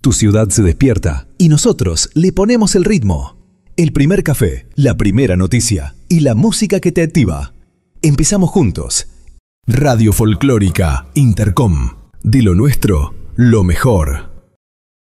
Tu ciudad se despierta y nosotros le ponemos el ritmo. El primer café, la primera noticia y la música que te activa. Empezamos juntos. Radio Folclórica Intercom. De lo nuestro, lo mejor.